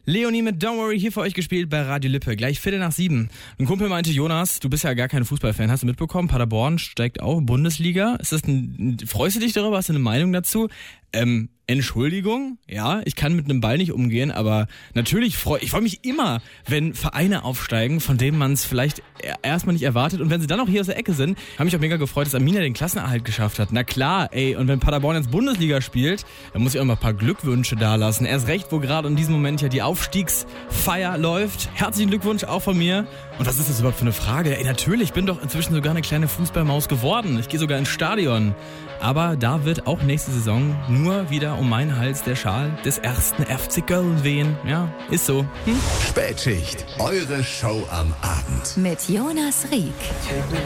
Leonie mit Don't Worry hier für euch gespielt bei Radio Lippe. Gleich 6:45. Ein Kumpel meinte, Jonas, du bist ja gar kein Fußballfan. Hast du mitbekommen? Paderborn steigt auf, Bundesliga. Freust du dich darüber? Hast du eine Meinung dazu? Entschuldigung, ja, ich kann mit einem Ball nicht umgehen, aber natürlich ich freue mich immer, wenn Vereine aufsteigen, von denen man es vielleicht erstmal nicht erwartet. Und wenn sie dann auch hier aus der Ecke sind, habe mich auch mega gefreut, dass Arminia den Klassenerhalt geschafft hat. Na klar, ey, und wenn Paderborn jetzt Bundesliga spielt, dann muss ich auch mal ein paar Glückwünsche dalassen. Erst recht, wo gerade in diesem Moment ja die Aufstiegsfeier läuft. Herzlichen Glückwunsch auch von mir. Und was ist das überhaupt für eine Frage? Ey, natürlich, ich bin doch inzwischen sogar eine kleine Fußballmaus geworden. Ich gehe sogar ins Stadion. Aber da wird auch nächste Saison nur wieder um meinen Hals der Schal des ersten FC Köln wehen. Ja, ist so. Spätschicht, eure Show am Abend. Mit Jonas Rieck.